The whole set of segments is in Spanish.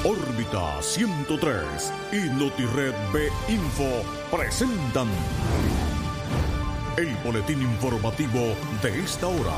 Órbita 103 y NotiRed B Info presentan el boletín informativo de esta hora.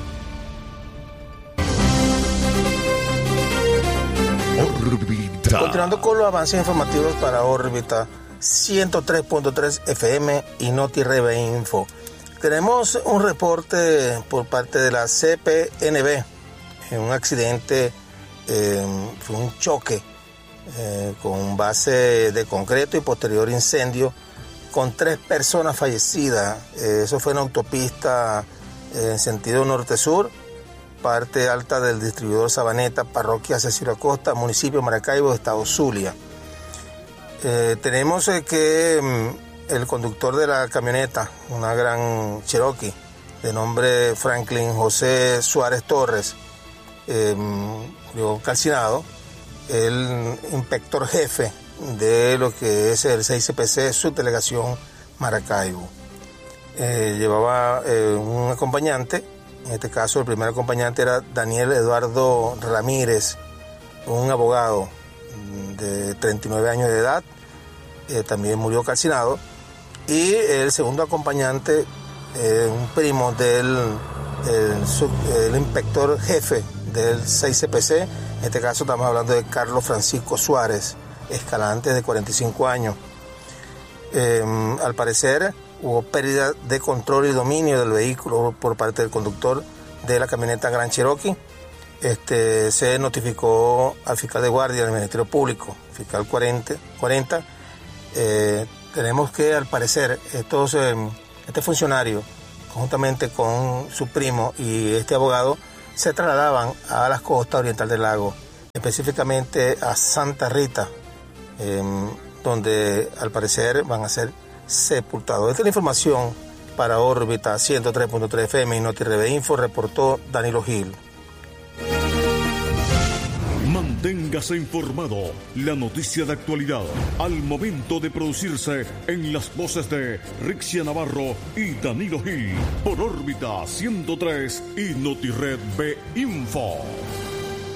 Órbita. Continuando con los avances informativos para Órbita 103.3 FM y NotiRed B Info. Tenemos un reporte por parte de la CPNB en un accidente. Fue un choque con base de concreto y posterior incendio con 3 personas fallecidas. Eso fue en autopista en sentido norte-sur, parte alta del distribuidor Sabaneta, parroquia Cecilio Acosta, municipio de Maracaibo, estado Zulia. Tenemos que el conductor de la camioneta, una gran Cherokee de nombre Franklin José Suárez Torres, murió calcinado. El inspector jefe de lo que es el 6CPC, subdelegación Maracaibo, llevaba un acompañante. En este caso el primer acompañante era Daniel Eduardo Ramírez, un abogado de 39 años de edad, también murió calcinado. Y el segundo acompañante, un primo del inspector jefe del 6CPC, en este caso estamos hablando de Carlos Francisco Suárez, Escalante, de 45 años. Al parecer hubo pérdida de control y dominio del vehículo por parte del conductor de la camioneta Gran Cherokee. Se notificó al fiscal de guardia del Ministerio Público, fiscal 40. Tenemos que, al parecer, este funcionario, conjuntamente con su primo y este abogado, se trasladaban a las costas orientales del lago, específicamente a Santa Rita, donde al parecer van a ser sepultados. Esta es la información para Órbita 103.3 FM y NotiRed B Info, reportó Danilo Gil. Manténgase informado. La noticia de actualidad al momento de producirse en las voces de Rixia Navarro y Danilo Gil por Órbita 103 y NotiRed B Info.